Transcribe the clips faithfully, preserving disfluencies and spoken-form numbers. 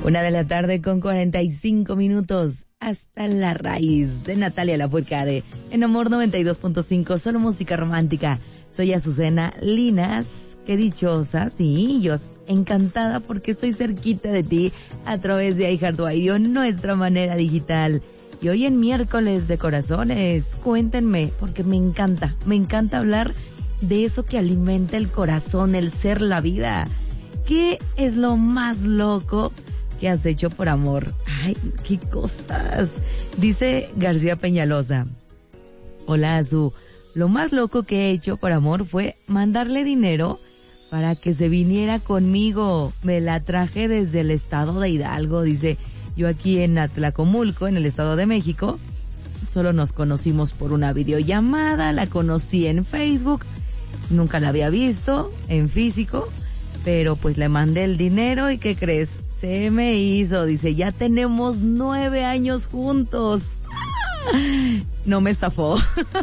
Una de la tarde con cuarenta y cinco minutos. Hasta la raíz de Natalia Lafourcade. En Amor noventa y dos punto cinco, solo música romántica. Soy Azucena Linas. Qué dichosa, sí, yo encantada porque estoy cerquita de ti a través de iHeartRadio, nuestra manera digital. Y hoy en miércoles de corazones, cuéntenme, porque me encanta, me encanta hablar de eso que alimenta el corazón, el ser, la vida. ¿Qué es lo más loco que has hecho por amor? Ay, qué cosas. Dice García Peñalosa. Hola, Azu. Lo más loco que he hecho por amor fue mandarle dinero para que se viniera conmigo. Me la traje desde el estado de Hidalgo. Dice, yo aquí en Atlacomulco, en el estado de México, solo nos conocimos por una videollamada. La conocí en Facebook. Nunca la había visto en físico, pero pues le mandé el dinero y ¿qué crees? Se me hizo. Dice, ya tenemos nueve años juntos. No me estafó.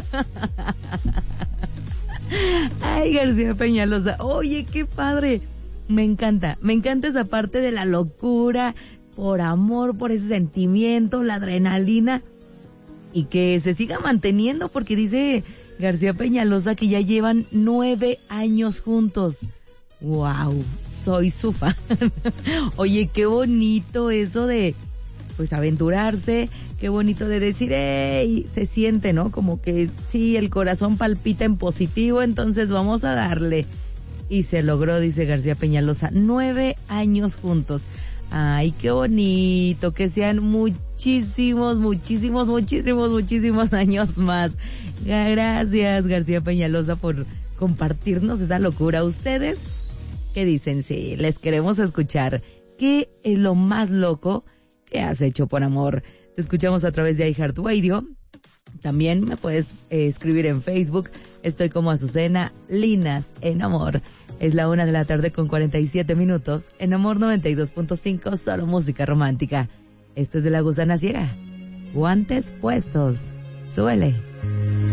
Ay, García Peñalosa. Oye, qué padre. Me encanta, me encanta esa parte de la locura, por amor, por ese sentimiento, la adrenalina, y que se siga manteniendo, porque dice García Peñalosa que ya llevan nueve años juntos. Wow, soy su fan. Oye, qué bonito eso de, pues, aventurarse, qué bonito de decir, hey, se siente, ¿no? Como que sí, el corazón palpita en positivo, entonces vamos a darle. Y se logró, dice García Peñalosa, nueve años juntos. Ay, qué bonito, que sean muchísimos, muchísimos, muchísimos, muchísimos años más. Gracias, García Peñalosa, por compartirnos esa locura. ¿Ustedes qué dicen? Sí, les queremos escuchar. ¿Qué es lo más loco que has hecho por amor? Te escuchamos a través de iHeartRadio. También me puedes eh, escribir en Facebook. Estoy como Azucena Linas en Amor. Es la una de la tarde con cuarenta y siete minutos. En Amor noventa y dos punto cinco, solo música romántica. Esto es de La Gusana Ciega. Guantes puestos. Suele.